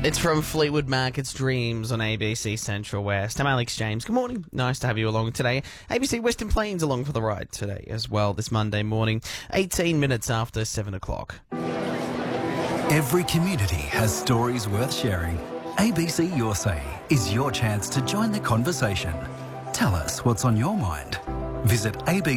It's from Fleetwood Mac, it's Dreams on ABC Central West. I'm Alex James. Good morning. Nice to have you along today. ABC Western Plains along for the ride today as well this Monday morning, 18 minutes after 7 o'clock. Every community has stories worth sharing. ABC Your Say is your chance to join the conversation. Tell us what's on your mind. Visit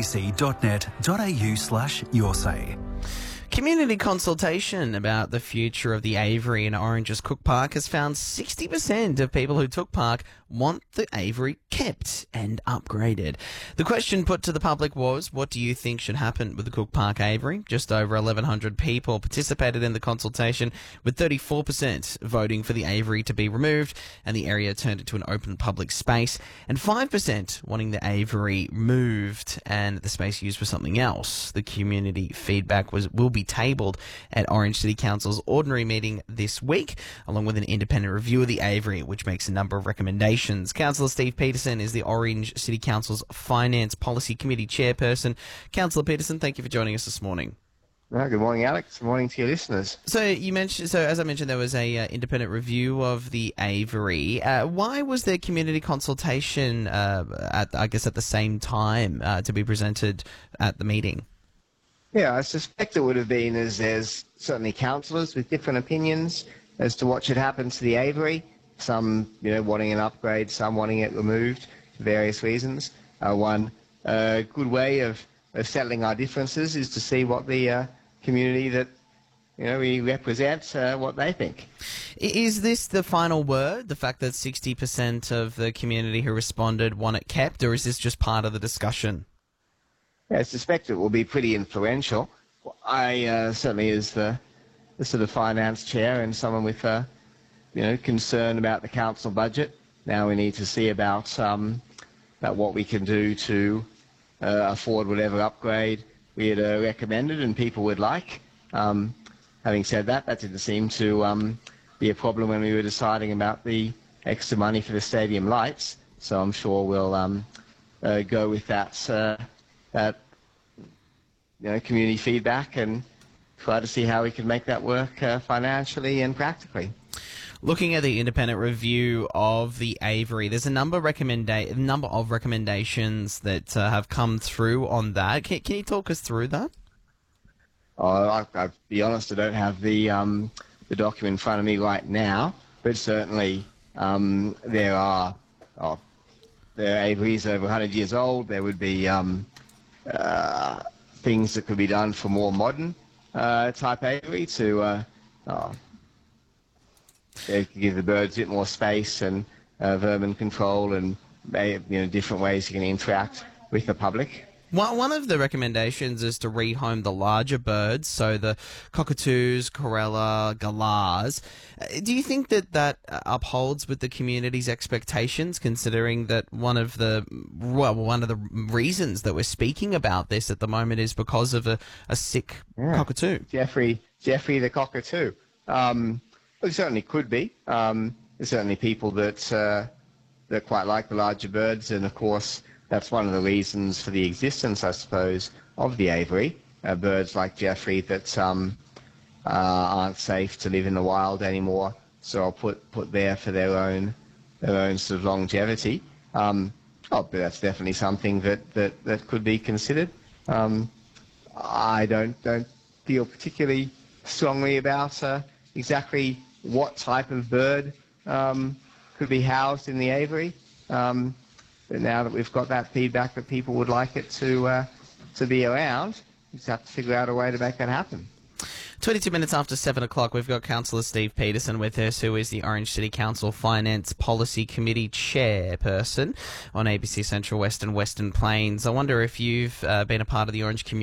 abc.net.au/yoursay. Community consultation about the future of the Avery in Orange's Cook Park has found 60% of people who took part want the Avery kept and upgraded. The question put to the public was, what do you think should happen with the Cook Park Avery? Just over 1,100 people participated in the consultation, with 34% voting for the Avery to be removed and the area turned into an open public space, and 5% wanting the Avery moved and the space used for something else. The community feedback will be tabled at Orange City Council's ordinary meeting this week, along with an independent review of the Avery, which makes a number of recommendations. Councillor Steve Peterson is the Orange City Council's Finance Policy Committee chairperson. Councillor Peterson, thank you for joining us this morning. Good morning, Alex. Good morning to your listeners. So as I mentioned, there was a independent review of the Avery. Why was there community consultation at the same time to be presented at the meeting? Yeah, I suspect it would have been as there's certainly councillors with different opinions as to what should happen to the Avery. Some, wanting an upgrade, some wanting it removed for various reasons. One good way of settling our differences is to see what the community that we represent, what they think. Is this the final word, the fact that 60% of the community who responded want it kept, or is this just part of the discussion? Yeah, I suspect it will be pretty influential. I certainly, as the sort of finance chair and someone with concern about the council budget, now we need to see about what we can do to afford whatever upgrade we had recommended and people would like. Having said that, that didn't seem to be a problem when we were deciding about the extra money for the stadium lights. So I'm sure we'll go with that community feedback and try to see how we can make that work financially and practically. Looking at the independent review of the Avery, there's a number of recommendations that have come through on that. Can you talk us through that? I'll be honest, I don't have the document in front of me right now, but certainly there are Avery's over 100 years old. There would be things that could be done for more modern type Avery to give the birds a bit more space and vermin control and different ways you can interact with the public. One of the recommendations is to rehome the larger birds, so the cockatoos, corella, galahs. Do you think that upholds with the community's expectations, considering that one of the reasons that we're speaking about this at the moment is because of a sick cockatoo? Jeffrey the cockatoo. It certainly could be. There's certainly people that quite like the larger birds, and of course that's one of the reasons for the existence, I suppose, of the Avery. Birds like Jeffrey that aren't safe to live in the wild anymore, so I'll put there for their own sort of longevity. But that's definitely something that could be considered. I don't feel particularly strongly about exactly what type of bird could be housed in the Avery. But now that we've got that feedback that people would like it to be around, we just have to figure out a way to make that happen. 22 minutes after 7 o'clock, we've got Councillor Steve Peterson with us, who is the Orange City Council Finance Policy Committee chairperson on ABC Central West and Western Plains. I wonder if you've been a part of the Orange community